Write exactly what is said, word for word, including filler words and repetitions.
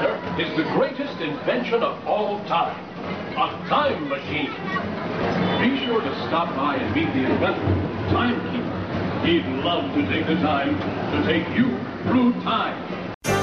here is the greatest invention of all time, a time machine. Be sure to stop by and meet the inventor, Timekeeper. He'd love to take the time to take you through time.